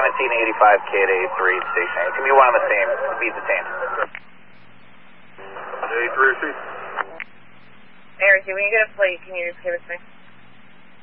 1985 KDA 3 station. It can be one and the same. Be detained. A3 receipt. Eric, when you get a plate, can you just give it to me?